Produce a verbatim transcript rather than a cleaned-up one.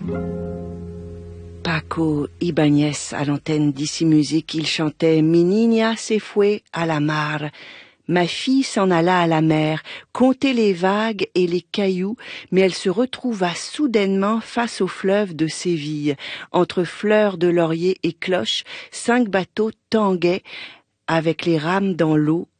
Paco Ibáñez à l'antenne d'Ici Musique, il chantait « Mi niña se fue a la mar ». Ma fille s'en alla à la mer, compter les vagues et les cailloux, mais elle se retrouva soudainement face au fleuve de Séville. Entre fleurs de laurier et cloches, cinq bateaux tanguaient avec les rames dans l'eau